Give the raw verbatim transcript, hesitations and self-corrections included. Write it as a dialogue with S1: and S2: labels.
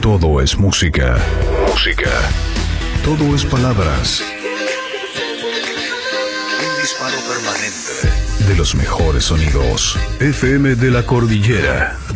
S1: todo es música. Música. Todo es palabras. Un disparo permanente de los mejores sonidos. F M de la Cordillera.